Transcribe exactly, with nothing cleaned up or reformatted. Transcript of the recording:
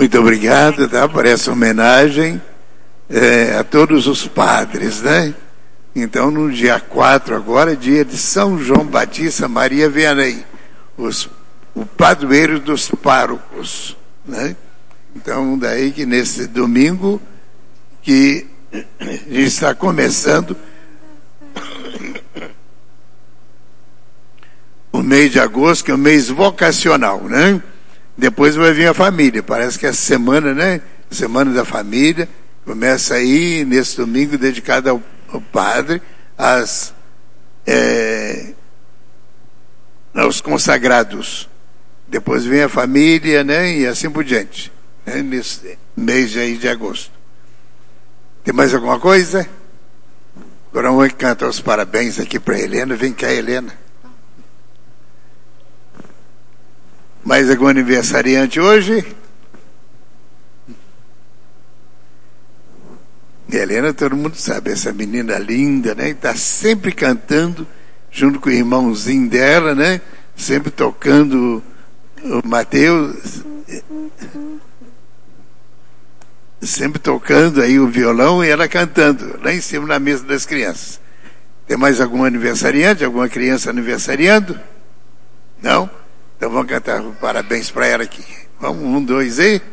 Muito obrigado, tá, por essa homenagem é, a todos os padres, né? Então, no dia quatro agora, é dia de São João Batista Maria Vianney, os, o padroeiro dos párocos, né? Então, daí que nesse domingo que a gente está começando o mês de agosto, que é o mês vocacional, né? Depois vai vir a família, parece que essa semana, né? Semana da família, começa aí nesse domingo dedicado ao, ao padre, às, é, aos consagrados. Depois vem a família, né? E assim por diante, né? Nesse mês aí de agosto. Tem mais alguma coisa? Agora vamos cantar os parabéns aqui para a Helena. Vem cá, Helena. Mais algum aniversariante hoje? Helena, todo mundo sabe, essa menina linda, né? Está sempre cantando junto com o irmãozinho dela, né? Sempre tocando o Mateus, sempre tocando aí o violão e ela cantando lá em cima na mesa das crianças. Tem mais algum aniversariante? Alguma criança aniversariando? Não? Então vamos cantar parabéns para ela aqui. Vamos, um, dois e...